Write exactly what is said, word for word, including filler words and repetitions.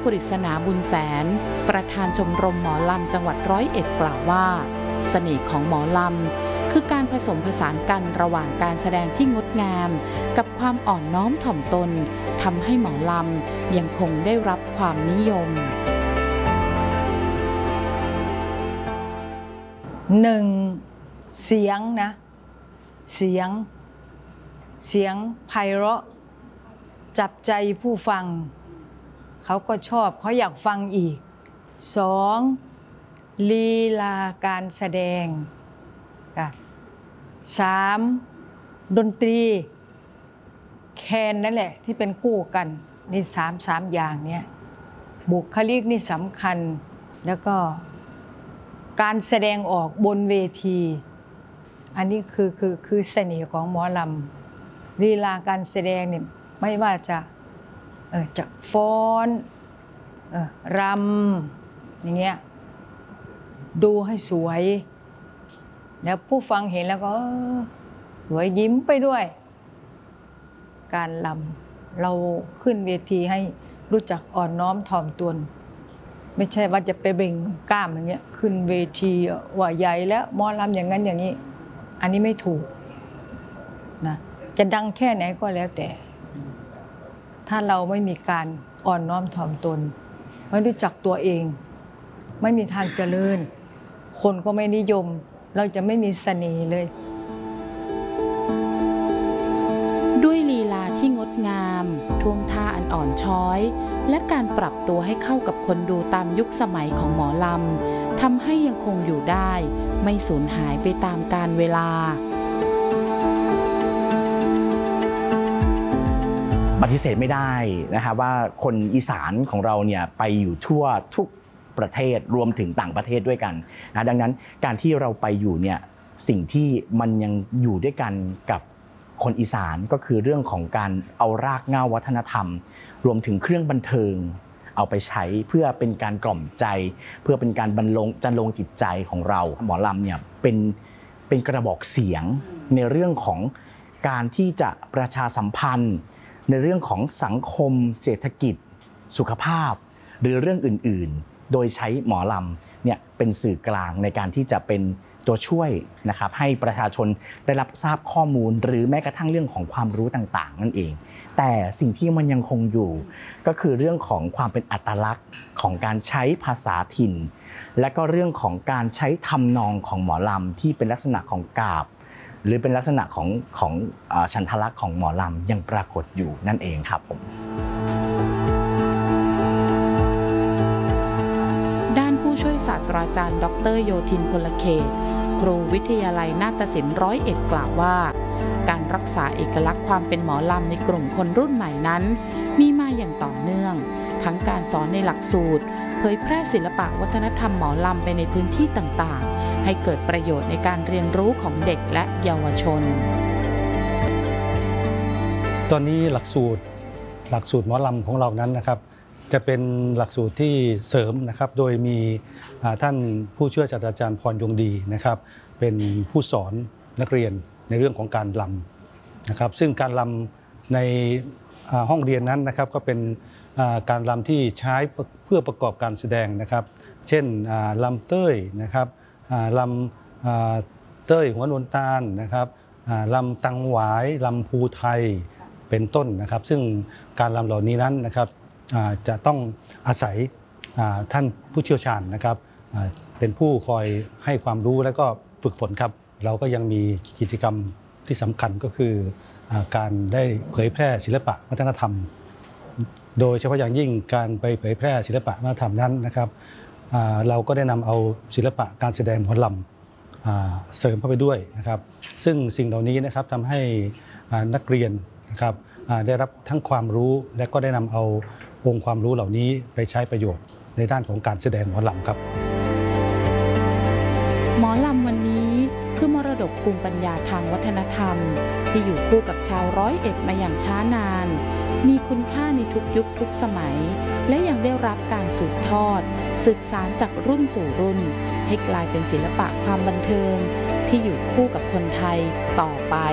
กฤษณาบุญแสนประธานชมรมหมอลำจังหวัดร้อยเอ็ดกล่าวว่าเสน่ห์ของหมอลำคือการผสมผสานกันระหว่างการแสดงที่งดงามกับความอ่อนน้อมถ่อมตนทำให้หมอลำยังคงได้รับความนิยมหนึ่งเสียงนะเสียงเสียงไพเราะจับใจผู้ฟังเขาก็ชอบเขาอยากฟังอีกสองลีลาการแสดงสามดนตรีแคนนั่นแหละที่เป็นคู่กันนี่สามสามอย่างเนี้ยบุคลิกนี่สำคัญแล้วก็การแสดงออกบนเวทีอันนี้คือคือคือเสน่ห์ของหมอลำลีลาการแสดงเนี่ยไม่ว่าจะเออจะฟ้อนเออรำอย่างเงี้ยดูให้สวยแล้วผู้ฟังเห็นแล้วก็สวยยิ้มไปด้วยการรำเราขึ้นเวทีให้รู้จักอ่อนน้อมถ่อมตนไม่ใช่ว่าจะไปเบ่งกล้ามอย่างเงี้ยขึ้นเวทีว่าใหญ่แล้วหมอลำอย่างนั้นอย่างนี้อันนี้ไม่ถูกนะจะดังแค่ไหนก็แล้วแต่ถ้าเราไม่มีการอ่อนน้อมถ่อมตนไม่รู้จักตัวเองไม่มีทางเจริญคนก็ไม่นิยมเราจะไม่มีเสน่ห์เลยด้วยลีลาที่งดงามท่วงท่าอันอ่อนช้อยและการปรับตัวให้เข้ากับคนดูตามยุคสมัยของหมอลำทำให้ยังคงอยู่ได้ไม่สูญหายไปตามกาลเวลาปฏิเสธไม่ได้นะครับว่าคนอีสานของเราเนี่ยไปอยู่ทั่วทุกประเทศรวมถึงต่างประเทศด้วยกันนะดังนั้นการที่เราไปอยู่เนี่ยสิ่งที่มันยังอยู่ด้วยกันกับคนอีสานก็คือเรื่องของการเอารากเหง้าวัฒนธรรมรวมถึงเครื่องบันเทิงเอาไปใช้เพื่อเป็นการกล่อมใจเพื่อเป็นการบรรลงจันลงจิตใจของเราหมอลำเนี่ยเป็นเป็นกระบอกเสียงในเรื่องของการที่จะประชาสัมพันธ์ในเรื่องของสังคมเศรษฐกิจสุขภาพหรือเรื่องอื่นๆโดยใช้หมอลำเนี่ยเป็นสื่อกลางในการที่จะเป็นตัวช่วยนะครับให้ประชาชนได้รับทราบข้อมูลหรือแม้กระทั่งเรื่องของความรู้ต่างๆนั่นเองแต่สิ่งที่มันยังคงอยู่ก็คือเรื่องของความเป็นอัตลักษณ์ของการใช้ภาษาถิ่นและก็เรื่องของการใช้ทำนองของหมอลำที่เป็นลักษณะของกาบหรือเป็นลักษณะของของฉันทลักษณ์ของหมอลำยังปรากฏอยู่นั่นเองครับผมด้านผู้ช่วยศาสตราจารย์ดรโยธินพลเขตครูวิทยาลัยนาฏศิลป์ร้อยเอ็ดกล่าวว่าการรักษาเอกลักษณ์ความเป็นหมอลำในกลุ่มคนรุ่นใหม่นั้นมีมาอย่างต่อเนื่องทั้งการสอนในหลักสูตรเผยแพร่ศิลปะวัฒนธรรมหมอลำไปในพื้นที่ต่างๆให้เกิดประโยชน์ในการเรียนรู้ของเด็กและเยาวชนตอนนี้หลักสูตรหลักสูตรหมอลำของเรานั้นนะครับจะเป็นหลักสูตรที่เสริมนะครับโดยมีท่านผู้ช่วยศาสตราจารย์พรยงดีนะครับเป็นผู้สอนนักเรียนในเรื่องของการรำนะครับซึ่งการรำในห้องเรียนนั้นนะครับก็เป็นการรำที่ใช้เพื่อประกอบการแสดงนะครับเช่นรำเต้ยนะครับรำเต้ยหัวนวลตาลนะครับรำตังหวายรำภูไทยเป็นต้นนะครับซึ่งการรำเหล่านี้นั้นนะครับจะต้องอาศัยท่านผู้เชี่ยวชาญนะครับเป็นผู้คอยให้ความรู้และก็ฝึกฝนครับเราก็ยังมีกิจกรรมที่สำคัญก็คือการได้เผยแพร่ศิลปะวัฒนธรรมโดยเฉพาะอย่างยิ่งการไปเผยแพร่ศิลปะวัฒนธรรมนั้นนะครับเราก็ได้นำเอาศิลปะการแสดงหมอลำเสริมเข้าไปด้วยนะครับซึ่งสิ่งเหล่านี้นะครับทำให้นักเรียนนะครับได้รับทั้งความรู้และก็ได้นำเอาองค์ความรู้เหล่านี้ไปใช้ประโยชน์ในด้านของการแสดงหมอลำครับหมอลำวันนี้คือมรดกภูมิปัญญาทางวัฒนธรรมที่อยู่คู่กับชาวร้อยเอ็ดมาอย่างช้านานมีคุณค่าในทุกยุคทุกสมัยและยังได้รับการสืบทอดสืบสานจากรุ่นสู่รุ่นให้กลายเป็นศิลปะความบันเทิงที่อยู่คู่กับคนไทยต่อไป